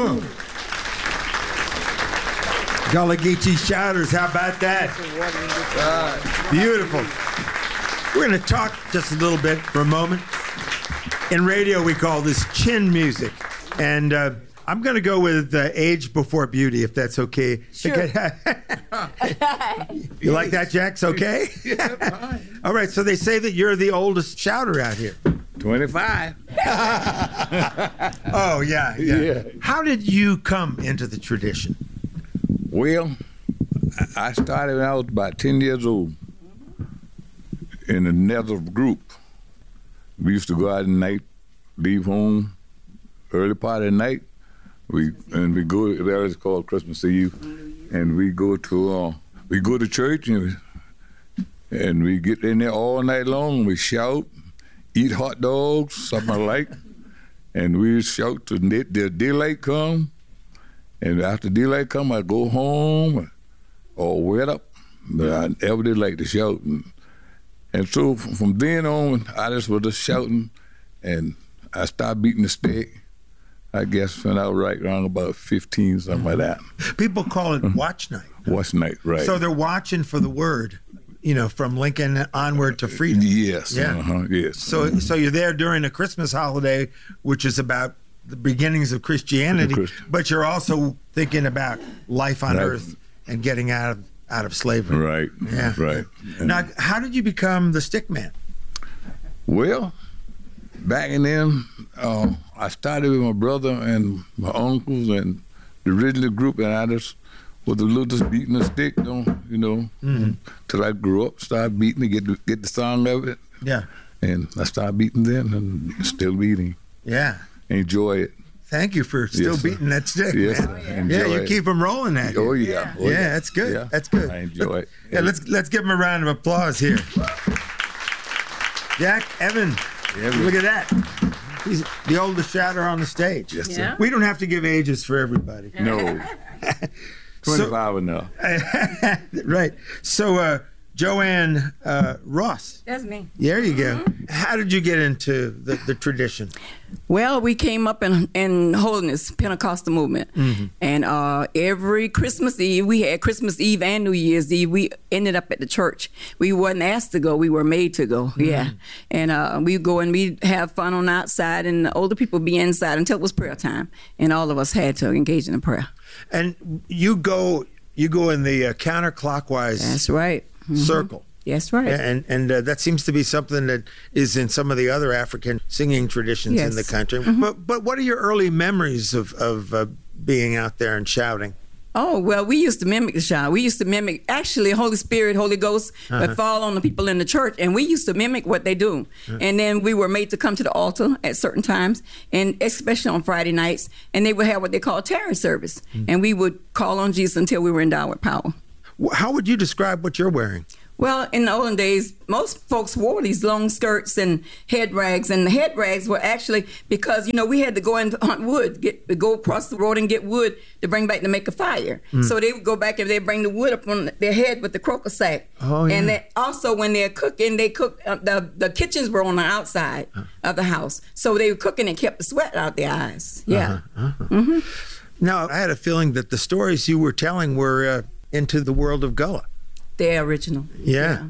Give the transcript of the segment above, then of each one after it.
Boom. Gullah Geechee Shouters, how about that? Beautiful. We're going to talk just a little bit for a moment. In radio, we call this chin music. And I'm going to go with age before beauty, if that's okay. Sure. You like that, Jax? Okay? Yeah, fine. All right, so they say that you're the oldest shouter out here. 25. Oh, yeah. How did you come into the tradition? Well, I started when I was about 10 years old in another group. We used to go out at night, leave home early part of the night. We go there. It's called Christmas Eve, and we go to church and we get in there all night long. We shout, eat hot dogs, something like, and we shout till the daylight come. And after daylight come, I go home, all wet up. But I never did like to shout. And so from then on, I just was just shouting, and I started beating the stick. I guess when I was right around about 15, something like that. People call it watch night. Watch night, right. So they're watching for the word, from Lincoln onward to freedom. Yes, yeah. Yes. So you're there during a Christmas holiday, which is about the beginnings of Christianity, but you're also thinking about life on earth and getting out of slavery. Right. Yeah. Right. Now, how did you become the stick man? Well, back in then, I started with my brother and my uncles and the original group, and I just was a little just beating the stick, till I grew up, started beating to get the song of it. Yeah. And I started beating then and still beating. Yeah. Enjoy it. Thank you for still beating that stick, yes, man. You keep them rolling at you. Oh, yeah. Oh, yeah, that's good. Yeah. That's good. I enjoy it. Yeah, let's give him a round of applause here. Jack, Evan, look at that. He's the oldest shouter on the stage. Yes, sir. We don't have to give ages for everybody. No. 25 enough. Right. So, Joanne Ross. That's me. There you go. How did you get into the tradition? Well, we came up in Holiness Pentecostal movement. And every Christmas Eve, we had Christmas Eve and New Year's Eve, we ended up at the church. We wasn't asked to go, we were made to go, yeah. And we go and we have fun on the outside, and the older people be inside until it was prayer time. And all of us had to engage in prayer. And you go in the counterclockwise. That's right. Circle. That's right. And that seems to be something that is in some of the other African singing traditions in the country. But what are your early memories of being out there and shouting? Oh, well, we used to mimic the shout. We used to mimic, actually, Holy Spirit, Holy Ghost would fall on the people in the church, and we used to mimic what they do. And then we were made to come to the altar at certain times, and especially on Friday nights, and they would have what they call tarry service. And we would call on Jesus until we were endowed with power. How would you describe what you're wearing? Well, in the olden days, most folks wore these long skirts and head rags, and the head rags were actually because, we had to go and hunt wood, go across the road and get wood to bring back to make a fire. So they would go back and they'd bring the wood up on their head with the croaker sack. Oh, yeah. And also when they're cooking, the kitchens were on the outside of the house. So they were cooking and kept the sweat out their eyes. Yeah. Now, I had a feeling that the stories you were telling were into the world of Gullah. They're original. Yeah.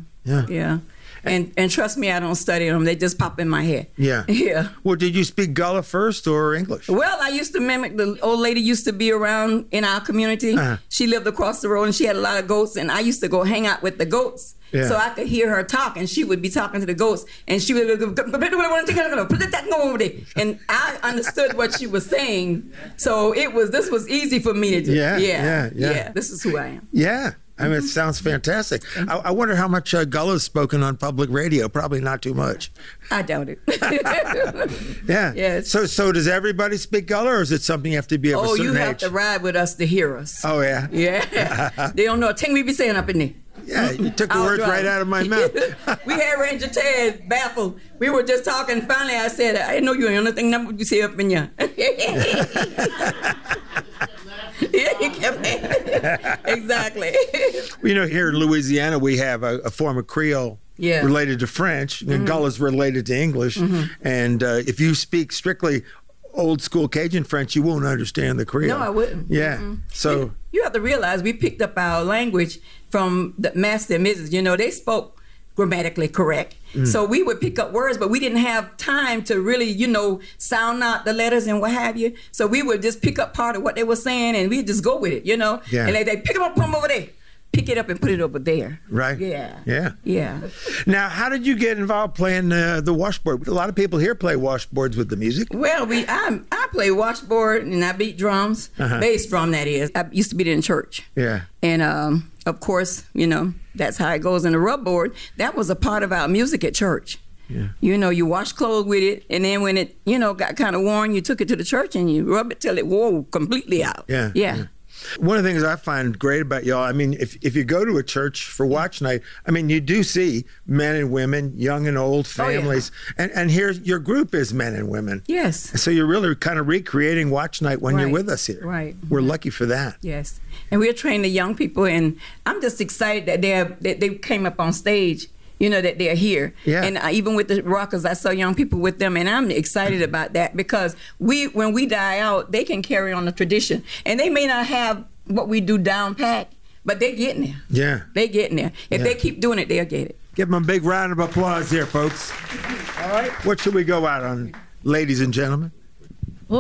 And trust me, I don't study them. They just pop in my head. Yeah. Yeah. Well, did you speak Gullah first or English? Well, I used to mimic the old lady used to be around in our community. She lived across the road and she had a lot of goats, and I used to go hang out with the goats. Yeah. So I could hear her talk, and she would be talking to the goats, and she would go, put that over there. And I understood what she was saying. So this was easy for me to do. Yeah. This is who I am. Yeah. I mean, it sounds fantastic. I wonder how much Gullah is spoken on public radio. Probably not too much. I doubt it. Yeah. Yes. So does everybody speak Gullah, or is it something you have to be of a certain age? Oh, you have to ride with us to hear us. Oh, yeah? Yeah. They don't know a thing we be saying up in there. Yeah, you took the words right out of my mouth. We had Ranger Ted baffled. We were just talking. Finally, I said, I know you ain't anything number you say up in here. Yeah, he kept exactly. Here in Louisiana, we have a form of Creole related to French, and Gullah is related to English. And if you speak strictly old school Cajun French, you won't understand the Creole. No, I wouldn't. Yeah. Mm-mm. So you have to realize we picked up our language from the master and Mrs. You know, they spoke grammatically correct. So we would pick up words, but we didn't have time to really, you know, sound out the letters and what have you. So we would just pick up part of what they were saying and we'd just go with it, you know. Yeah. And they pick them up, put them over there. Pick it up and put it over there. Right. Yeah. Yeah. Yeah. Now, how did you get involved playing the washboard? A lot of people here play washboards with the music. Well, I play washboard and I beat drums, bass drum that is. I used to beat it in church. Yeah. And of course, you know, that's how it goes in the rub board. That was a part of our music at church. Yeah. You know, you wash clothes with it, and then when it, you know, got kind of worn, you took it to the church and you rub it till it wore completely out. Yeah. Yeah. One of the things I find great about y'all, I mean, if you go to a church for watch night, I mean, you do see men and women, young and old, families. Oh, yeah. And here, your group is men and women. Yes. So you're really kind of recreating watch night when you're with us here. Right. We're lucky for that. Yes. And we're training the young people, and I'm just excited that they came up on stage. You know, that they're here. Yeah. And even with the Rockers, I saw young people with them, and I'm excited about that because when we die out, they can carry on the tradition. And they may not have what we do down pat, but they're getting there. Yeah. They're getting there. If they keep doing it, they'll get it. Give them a big round of applause here, folks. All right. What should we go out on, ladies and gentlemen?